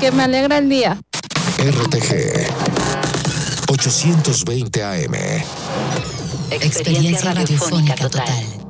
que me alegra el día. RTG 820 AM. Experiencia radiofónica total.